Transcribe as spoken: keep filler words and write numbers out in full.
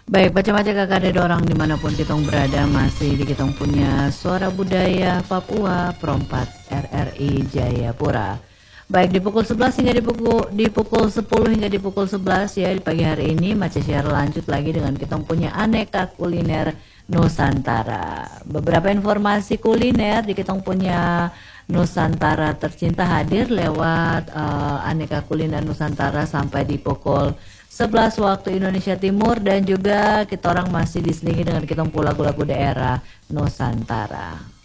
Baik, macam-macam kakak ada orang dimanapun kita berada masih di kita punya Suara Budaya Papua Perompat R R I Jayapura. Baik di pukul sebelas hingga di pukul di pukul sepuluh hingga di pukul sebelas ya di pagi hari ini Mace Share lanjut lagi dengan kita punya aneka kuliner Nusantara. Beberapa informasi kuliner di kita punya Nusantara tercinta hadir lewat uh, aneka kuliner Nusantara sampai di pukul sebelas waktu Indonesia Timur dan juga kita orang masih diselingi dengan kita lagu-lagu daerah Nusantara.